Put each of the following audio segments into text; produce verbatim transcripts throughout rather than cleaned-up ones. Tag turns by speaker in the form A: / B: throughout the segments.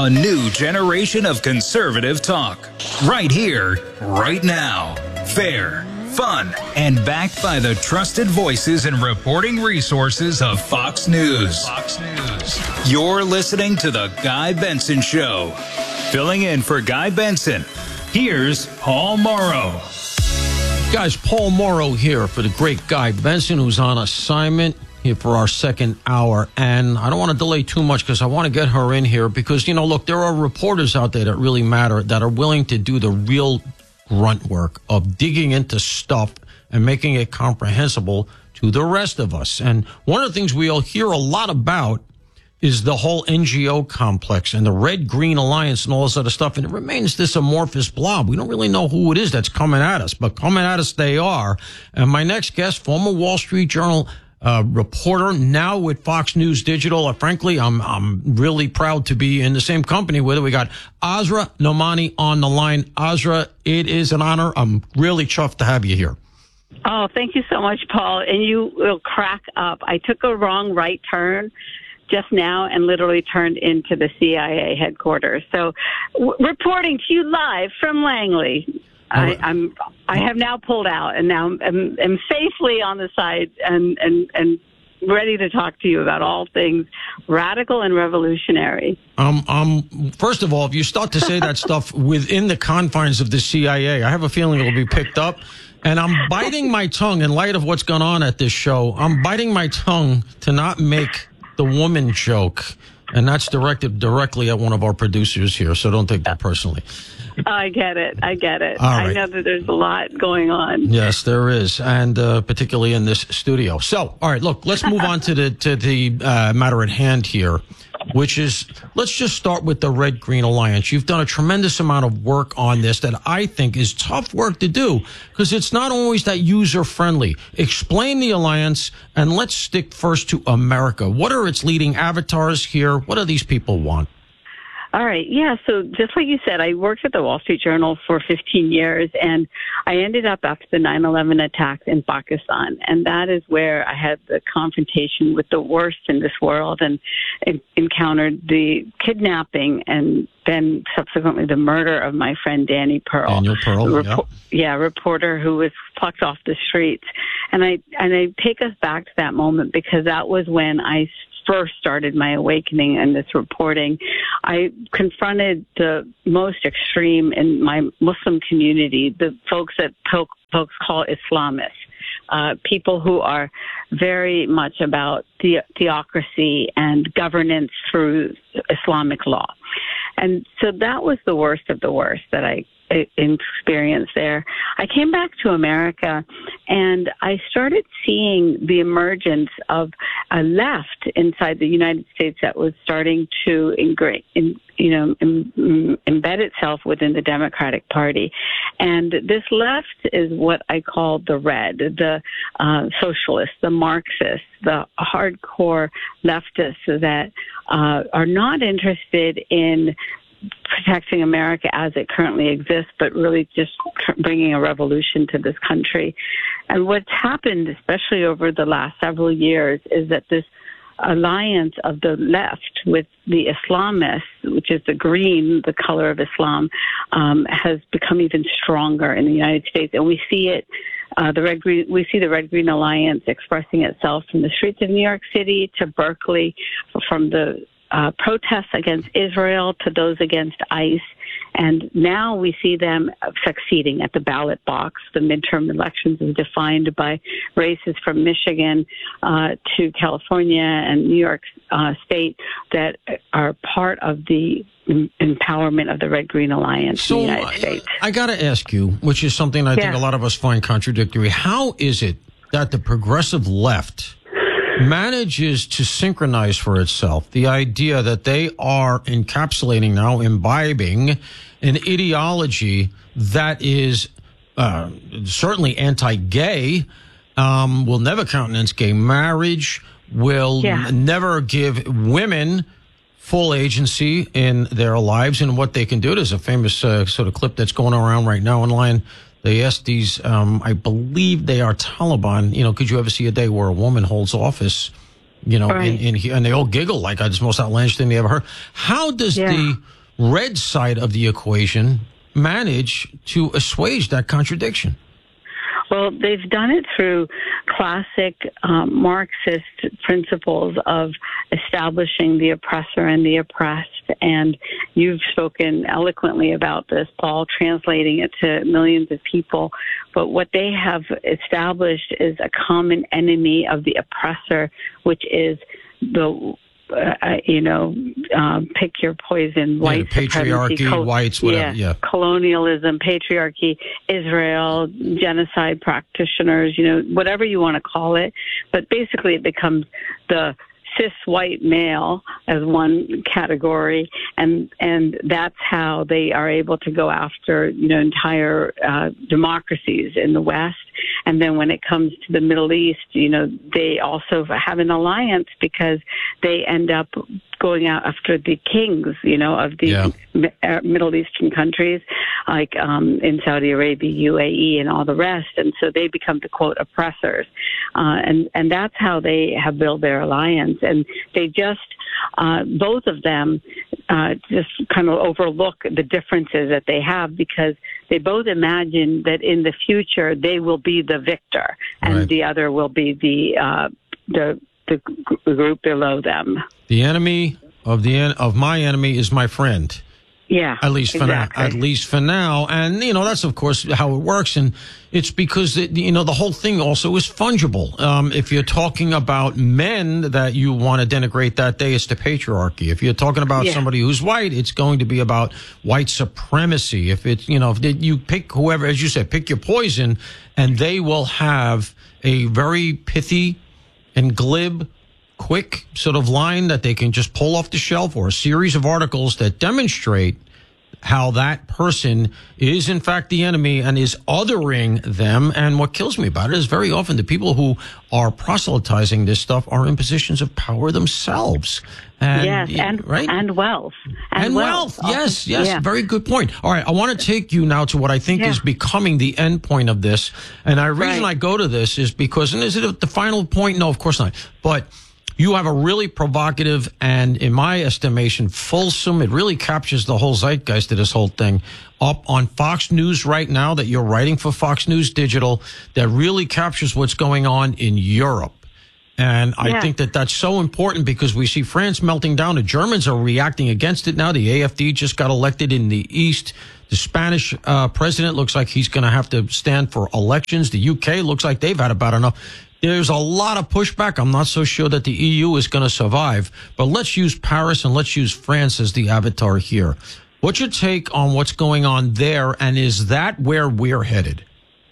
A: A new generation of conservative talk. Right here, right now. Fair, fun, and backed by the trusted voices and reporting resources of Fox News. Fox News. You're listening to The Guy Benson Show. Filling in for Guy Benson, here's Paul Morrow.
B: Guys, Paul Morrow here for the great Guy Benson, who's on assignment here for our second hour. And I don't want to delay too much because I want to get her in here because, you know, look, there are reporters out there that really matter, that are willing to do the real grunt work of digging into stuff and making it comprehensible to the rest of us. And one of the things we'll hear a lot about is the whole N G O complex and the Red Green Alliance and all this other stuff. And it remains this amorphous blob. We don't really know who it is that's coming at us, but coming at us they are. And my next guest, former Wall Street Journal uh, reporter, now with Fox News Digital. Uh, frankly, I'm I'm really proud to be in the same company with her. We got Asra Nomani on the line. Asra, it is an honor. I'm really chuffed to have you here.
C: Oh, thank you so much, Paul. And you will crack up. I took a wrong right turn just now and literally turned into the C I A headquarters. So w- reporting to you live from Langley. I, I'm, I have now pulled out and now am, am safely on the side and, and, and ready to talk to you about all things radical and revolutionary.
B: Um, um, first of all, if you start to say that stuff within the confines of the C I A, I have a feeling it'll be picked up. And I'm biting my tongue in light of what's gone on at this show. I'm biting my tongue to not make the woman joke. And that's directed directly at one of our producers here. So don't take that personally.
C: I get it. I get it.
B: All right.
C: I know that there's a lot going on.
B: Yes, there is. And uh, particularly in this studio. So, all right, look, let's move on to the, to the uh, matter at hand here, which is, let's just start with the Red Green Alliance. You've done a tremendous amount of work on this that I think is tough work to do because it's not always that user-friendly. Explain the alliance, and let's stick first to America. What are its leading avatars here? What do these people want?
C: All right. Yeah. So just like you said, I worked at the Wall Street Journal for fifteen years, and I ended up after the nine eleven attacks in Pakistan. And that is where I had the confrontation with the worst in this world and, and encountered the kidnapping and then subsequently the murder of my friend Danny Pearl.
B: Daniel Pearl,
C: Repo-
B: yeah.
C: yeah, reporter who was plucked off the streets. And I, and I take us back to that moment because that was when I first started my awakening in this reporting. I confronted the most extreme in my Muslim community, the folks that folks call Islamists, uh, people who are very much about the- theocracy and governance through Islamic law. And so that was the worst of the worst that I experience there. I came back to America and I started seeing the emergence of a left inside the United States that was starting to ingra- in, you know, em- embed itself within the Democratic Party. And this left is what I call the red, the uh, socialists, the Marxists, the hardcore leftists that uh, are not interested in protecting America as it currently exists, but really just bringing a revolution to this country. And what's happened, especially over the last several years, is that this alliance of the left with the Islamists, which is the green, the color of Islam, um, has become even stronger in the United States. And we see it, uh, the Red Green, we see the Red Green Alliance expressing itself from the streets of New York City to Berkeley, from the Uh, protests against Israel to those against ICE. And now we see them succeeding at the ballot box. The midterm elections is defined by races from Michigan uh, to California and New York uh, State that are part of the empowerment of the Red Green Alliance
B: so
C: in the United States.
B: I, I got to ask you, which is something I yeah. think a lot of us find contradictory. How is it that the progressive left manages to synchronize for itself the idea that they are encapsulating now, imbibing an ideology that is uh, certainly anti-gay, um, will never countenance gay marriage, will
C: yeah.
B: n- never give women full agency in their lives and what they can do. There's a famous uh, sort of clip that's going around right now online. They asked these, um, I believe they are Taliban, you know, could you ever see a day where a woman holds office, you know,
C: right.
B: in, in, and they all giggle like it's the most outlandish thing they ever heard. How does
C: yeah.
B: the red side of the equation manage to assuage that contradiction?
C: Well, they've done it through classic um, Marxist principles of establishing the oppressor and the oppressed. And you've spoken eloquently about this, Paul, translating it to millions of people. But what they have established is a common enemy of the oppressor, which is the Uh, you know, um, pick your poison,
B: yeah,
C: white
B: patriarchy,
C: supremacy,
B: whites, whatever, yeah,
C: yeah, colonialism, patriarchy, Israel, genocide practitioners, you know, whatever you want to call it. But basically it becomes the cis white male as one category, and and that's how they are able to go after, you know, entire uh, democracies in the West. And then when it comes to the Middle East, you know, they also have an alliance because they end up going out after the kings, you know, of the yeah. Middle Eastern countries, like um, in Saudi Arabia, U A E, and all the rest. And so they become the, quote, oppressors. Uh, and, and that's how they have built their alliance. And they just, uh, both of them uh, just kind of overlook the differences that they have, because they both imagine that in the future they will be the victor and
B: right.
C: the other will be the, uh, the, the group below them.
B: The enemy of the en- of my enemy is my friend.
C: Yeah,
B: at least for
C: exactly.
B: now. At least for now, and you know that's of course how it works, and it's because it, you know the whole thing also is fungible. Um, if you're talking about men that you want to denigrate that day, it's the patriarchy. If you're talking about yeah. somebody who's white, it's going to be about white supremacy. If it's you know if you pick whoever, as you said, pick your poison, and they will have a very pithy and glib, quick sort of line that they can just pull off the shelf, or a series of articles that demonstrate how that person is in fact the enemy and is othering them. And what kills me about it is very often the people who are proselytizing this stuff are in positions of power themselves. And,
C: yes, and
B: right?
C: and wealth.
B: And, and wealth, wealth. yes, yes, yeah. Very good point. All right, I want to take you now to what I think yeah. is becoming the end point of this. And the reason right. I go to this is because, and is it the final point? No, of course not. But you have a really provocative and, in my estimation, fulsome, it really captures the whole zeitgeist of this whole thing, up on Fox News right now that you're writing for Fox News Digital, that really captures what's going on in Europe. And I yeah. think that that's so important because we see France melting down. The Germans are reacting against it now. The A F D just got elected in the East. The Spanish uh, president looks like he's going to have to stand for elections. The U K looks like they've had about enough. There's a lot of pushback. I'm not so sure that the E U is going to survive. But let's use Paris and let's use France as the avatar here. What's your take on what's going on there, and is that where we're headed?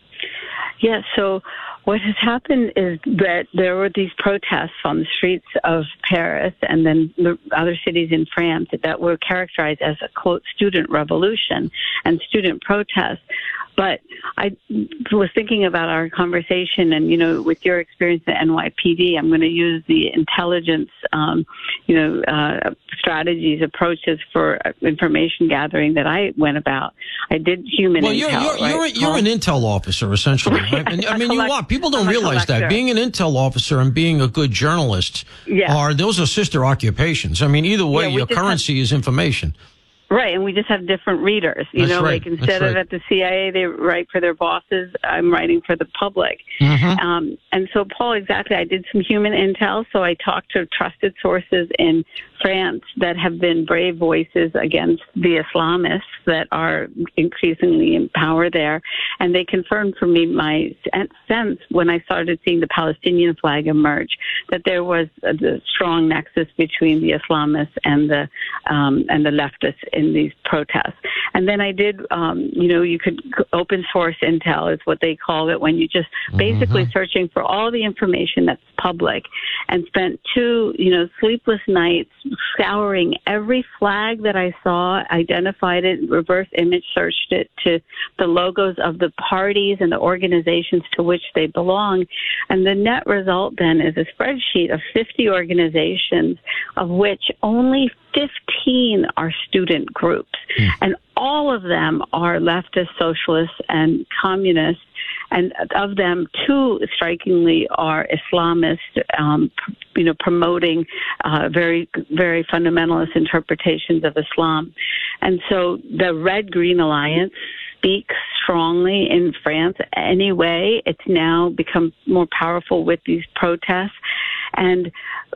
C: Yeah, so what has happened is that there were these protests on the streets of Paris and then the other cities in France that were characterized as a, quote, student revolution and student protests. But I was thinking about our conversation and, you know, with your experience at N Y P D, I'm going to use the intelligence, um, you know, uh, strategies, approaches for information gathering that I went about. I did human
B: well,
C: intel.
B: You're, you're,
C: right?
B: you're, a, you're an intel officer, essentially. Right? And, I mean, collect- you are. People don't realize that. Being an intel officer and being a good journalist yeah. are, those are sister occupations. I mean, either way, yeah, your currency have- is information.
C: Right, and we just have different readers. You
B: That's
C: know,
B: right.
C: like instead
B: right.
C: of at the C I A, they write for their bosses. I'm writing for the public.
B: Mm-hmm.
C: Um, and so, Paul, exactly, I did some human intel. So I talked to trusted sources in France that have been brave voices against the Islamists that are increasingly in power there. And they confirmed for me my sense when I started seeing the Palestinian flag emerge that there was a, a strong nexus between the Islamists and the um, and the leftists in these protests. And then I did, um, you know, you could open source intel is what they call it, when you just mm-hmm. basically searching for all the information that's public, and spent two, you know, sleepless nights scouring every flag that I saw, identified it, reverse image searched it to the logos of the parties and the organizations to which they belong. And the net result then is a spreadsheet of fifty organizations, of which only fifteen are student groups. Mm. And all of them are leftist, socialists, and communists. and of them, two strikingly are Islamist, um, you know, promoting uh, very, very fundamentalist interpretations of Islam. And so the Red-Green Alliance speaks strongly in France anyway. It's now become more powerful with these protests. And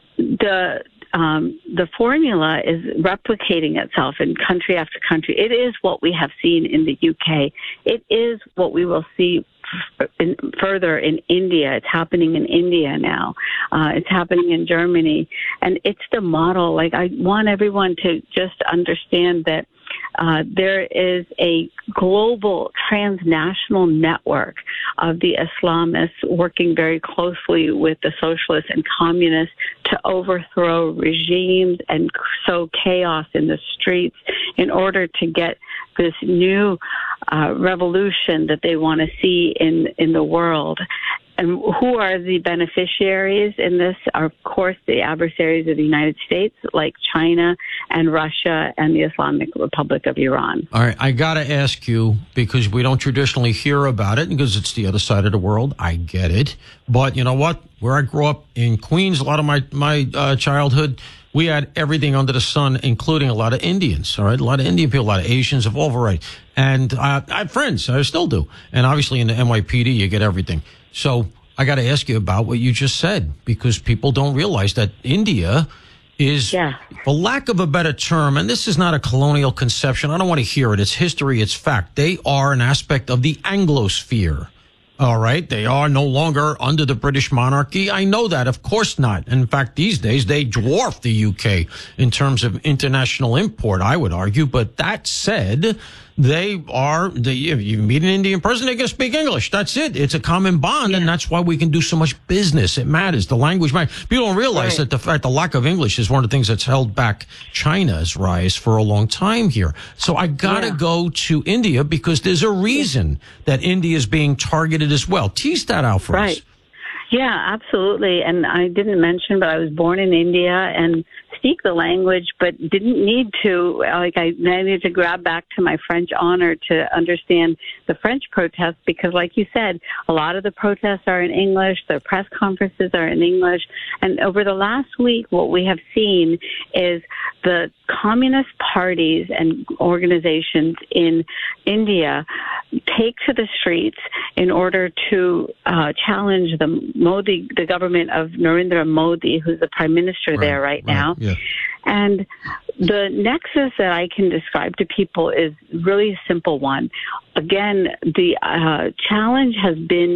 C: the um, the formula is replicating itself in country after country. It is what we have seen in the U K. It is what we will see in, further in India. It's happening in India now. Uh, it's happening in Germany. And it's the model. Like, I want everyone to just understand that Uh, there is a global transnational network of the Islamists working very closely with the socialists and communists to overthrow regimes and sow chaos in the streets in order to get this new uh, revolution that they want to see in, in the world. And who are the beneficiaries in this? Are, of course, the adversaries of the United States, like China and Russia and the Islamic Republic of Iran.
B: All right, I got to ask you, because we don't traditionally hear about it, because it's the other side of the world. I get it. But you know what? Where I grew up in Queens, a lot of my, my uh, childhood, we had everything under the sun, including a lot of Indians, all right? A lot of Indian people, a lot of Asians of all varieties. And uh, I have friends, I still do. And obviously in the N Y P D, you get everything. So I got to ask you about what you just said, because people don't realize that India is, yeah. for lack of a better term, and this is not a colonial conception, I don't want to hear it. It's history, it's fact. They are an aspect of the Anglosphere. All right. They are no longer under the British monarchy. I know that. Of course not. In fact, these days they dwarf the U K in terms of international import, I would argue. But that said, they are, the, if you meet an Indian person, they can speak English. That's it. It's a common bond, yeah. and that's why we can do so much business. It matters. The language matters. People don't realize right. that the fact the lack of English is one of the things that's held back China's rise for a long time here. So I got to yeah. go to India because there's a reason that India is being targeted as well. Tease that out for
C: right.
B: us.
C: Yeah, absolutely. And I didn't mention, but I was born in India and speak the language, but didn't need to. Like, I needed to grab back to my French honor to understand the French protests because, like you said, a lot of the protests are in English. The press conferences are in English. And over the last week, what we have seen is the communist parties and organizations in India take to the streets in order to uh, challenge the Modi, the government of Narendra Modi, who's the prime minister right, there right, right now. Yeah. And the nexus that I can describe to people is really a simple one. Again, the uh, challenge has been